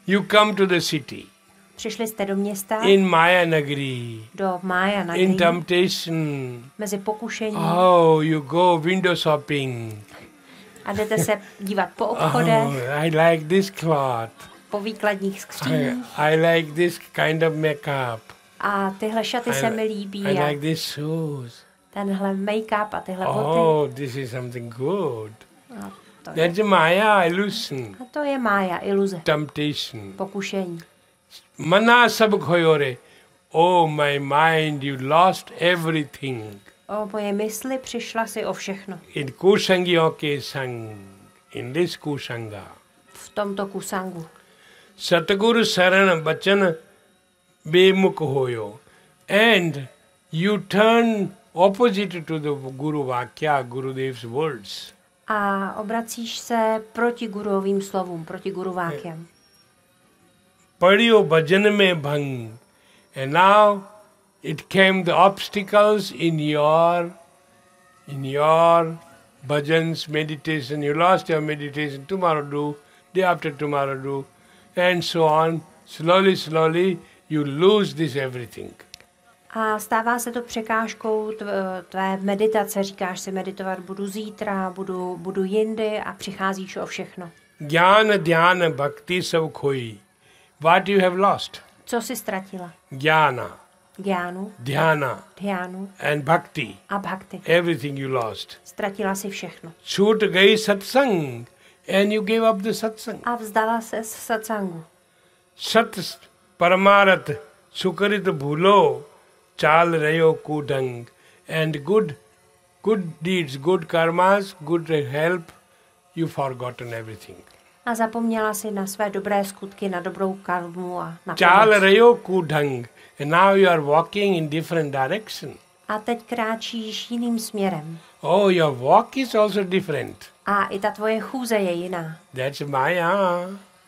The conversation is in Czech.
You come to the city. Přišli jste do města, In Maya Nagari. do Mája In Nagari, temptation. mezi pokušením Oh, you go window shopping. a jdete se dívat po obchodech, Oh, I like this cloth. po výkladních skříních I like this kind of makeup. a tyhle šaty se mi líbí I a like these shoes. tenhle make-up a tyhle boty. Oh, this is something good. A to je, That's a Maya illusion. a to je Mája, iluze, Temptation. pokušení. Mana sab khoyore. Oh, my mind, you lost everything. O moje mysli přišla si o všechno. In kusangyo ke sang. In this kusanga. V tomto kusangu. Satguru Sarana Bachana Bemukh hoyo. And you turn opposite to the Guru Vakya, Gurudev's words. A obracíš se proti guruovým slovům, proti guru vákyam. Padiyo bhajan mein bhang. And now it came the obstacles in your bhajans, meditation. You lost your meditation, tomorrow do, day after tomorrow do, and so on. Slowly, slowly, you lose this everything. A stává se to překážkou tvé meditace. Říkáš si, meditovat budu zítra, budu jindy a přicházíš o všechno. Jnana, dhyana, bhakti sab khoi. What you have lost? Co jsi ztratila? Jnana, Gyánu, dhyana, dhyánu and bhakti. a bhakti. Everything you lost. Ztratila si všechno. Shoot gai satsang, and you gave up the satsang. A vzdala se satsangu. Sat paramarat sukarit bhulo chal rayo kudang. And good deeds, good karmas, good help, you forgotten everything. A zapomněla si na své dobré skutky, na dobrou karmu a na Chal pomoc. rayo kudang. And now you are walking in different direction. A teď kráčíš jiným směrem. Oh, your walk is also different. A i ta tvoje chůze je jiná. That's Maya.